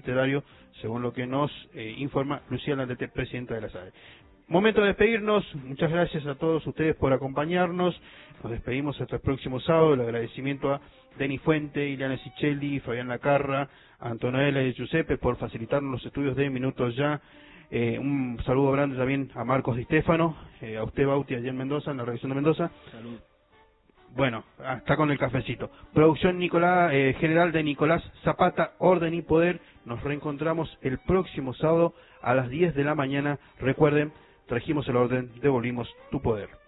literario, según lo que nos informa Lucía Landete, presidenta de la SADE. Momento de despedirnos, muchas gracias a todos ustedes por acompañarnos, nos despedimos hasta el próximo sábado, el agradecimiento a Denis Fuente, Ileana Sicelli, Fabián Lacarra, a Antonella y Giuseppe por facilitarnos los estudios de Minutos Ya, un saludo grande también a Marcos Di Stefano, a usted Bauti, allá en Mendoza, en la redacción de Mendoza. Salud. Bueno, está con el cafecito. Producción general de Nicolás Zapata, Orden y Poder. Nos reencontramos el próximo sábado a las 10 de la mañana. Recuerden, trajimos el orden, devolvimos tu poder.